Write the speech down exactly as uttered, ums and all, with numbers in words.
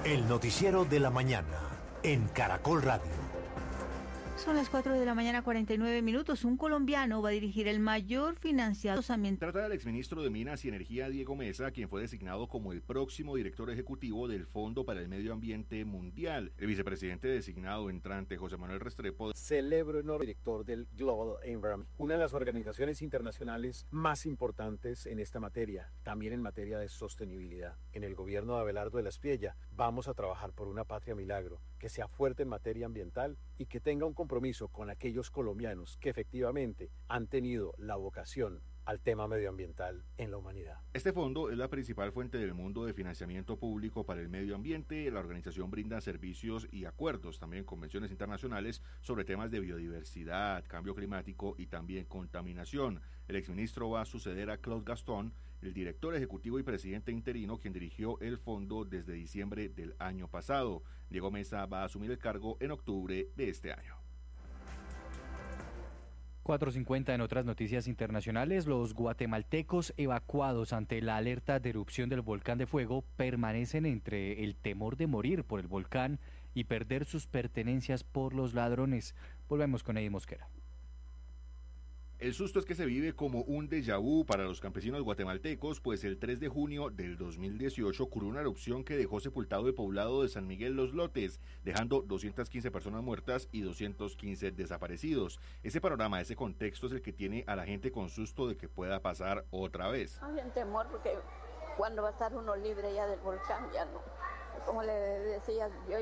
El noticiero de la mañana en Caracol Radio. Son las cuatro de la mañana, cuarenta y nueve minutos. Un colombiano va a dirigir el mayor financiamiento ambiental. Trata del exministro de Minas y Energía, Diego Mesa, quien fue designado como el próximo director ejecutivo del Fondo para el Medio Ambiente Mundial. El vicepresidente designado entrante, José Manuel Restrepo, celebro enorme director del Global Environment, una de las organizaciones internacionales más importantes en esta materia, también en materia de sostenibilidad. En el gobierno de Abelardo de la Espriella vamos a trabajar por una patria milagro, que sea fuerte en materia ambiental y que tenga un compromiso con aquellos colombianos que efectivamente han tenido la vocación al tema medioambiental en la humanidad. Este fondo es la principal fuente del mundo de financiamiento público para el medio ambiente. La organización brinda servicios y acuerdos, también convenciones internacionales sobre temas de biodiversidad, cambio climático y también contaminación. El exministro va a suceder a Claude Gastón, el director ejecutivo y presidente interino, quien dirigió el fondo desde diciembre del año pasado. Diego Mesa va a asumir el cargo en octubre de este año. cuatro cincuenta en otras noticias internacionales. Los guatemaltecos evacuados ante la alerta de erupción del volcán de fuego permanecen entre el temor de morir por el volcán y perder sus pertenencias por los ladrones. Volvemos con Eddie Mosquera. El susto es que se vive como un déjà vu para los campesinos guatemaltecos, pues el tres de junio del dos mil dieciocho ocurrió una erupción que dejó sepultado el poblado de San Miguel Los Lotes, dejando doscientas quince personas muertas y doscientos quince desaparecidos. Ese panorama, ese contexto es el que tiene a la gente con susto de que pueda pasar otra vez. Hay un temor porque cuando va a estar uno libre ya del volcán, ya no. Como le decía, yo